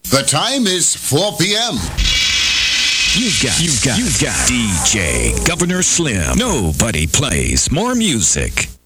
The time is 4 p.m. You've got DJ Governor Slim. Nobody plays more music.